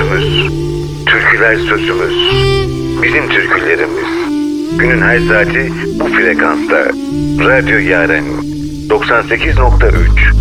sözümüz. Türküler sözümüz. Bizim türkülerimiz. Günün her saati bu frekansta. Radyo Yaren 98.3